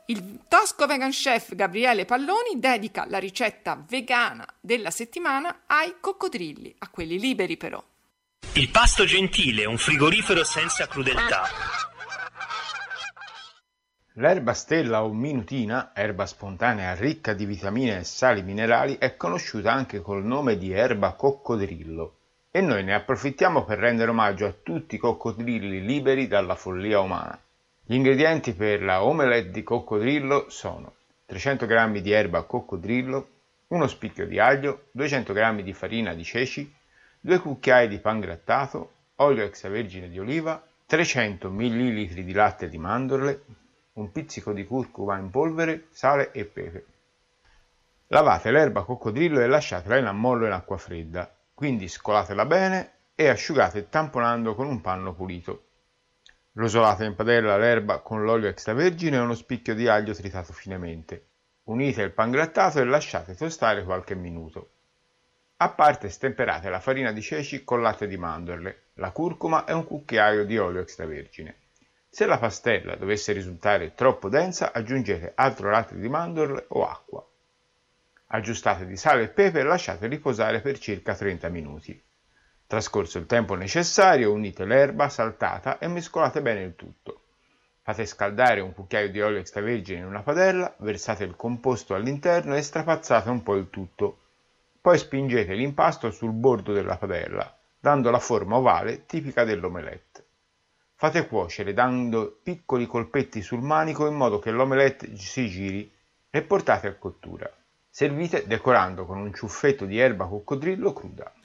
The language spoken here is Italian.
Il tosco vegan chef Gabriele Palloni dedica la ricetta vegana della settimana ai coccodrilli, a quelli liberi però. Il pasto gentile, un frigorifero senza crudeltà. L'erba stella o minutina, erba spontanea ricca di vitamine e sali minerali, è conosciuta anche col nome di erba coccodrillo e noi ne approfittiamo per rendere omaggio a tutti i coccodrilli liberi dalla follia umana. Gli ingredienti per la omelette di coccodrillo sono 300 g di erba coccodrillo, uno spicchio di aglio, 200 g di farina di ceci, 2 cucchiai di pangrattato, olio extravergine di oliva, 300 ml di latte di mandorle, un pizzico di curcuma in polvere, sale e pepe. Lavate l'erba coccodrillo e lasciatela in ammollo in acqua fredda, quindi scolatela bene e asciugate tamponando con un panno pulito. Rosolate in padella l'erba con l'olio extravergine e uno spicchio di aglio tritato finemente. Unite il pangrattato e lasciate tostare qualche minuto. A parte stemperate la farina di ceci con latte di mandorle, la curcuma e un cucchiaio di olio extravergine. Se la pastella dovesse risultare troppo densa, aggiungete altro latte di mandorle o acqua. Aggiustate di sale e pepe e lasciate riposare per circa 30 minuti. Trascorso il tempo necessario, unite l'erba saltata e mescolate bene il tutto. Fate scaldare un cucchiaio di olio extravergine in una padella, versate il composto all'interno e strapazzate un po' il tutto. Poi spingete l'impasto sul bordo della padella, dando la forma ovale tipica dell'omelette. Fate cuocere dando piccoli colpetti sul manico in modo che l'omelette si giri e portate a cottura. Servite decorando con un ciuffetto di erba coccodrillo cruda.